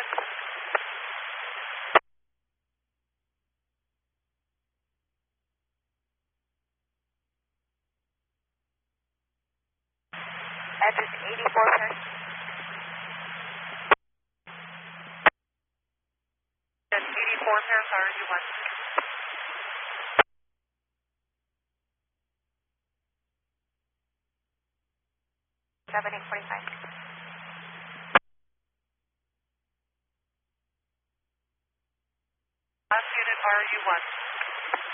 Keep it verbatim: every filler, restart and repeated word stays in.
Address eighty-four Paris. That's eighty-four Paris, R U one. seven eight forty-five. Last unit R U one.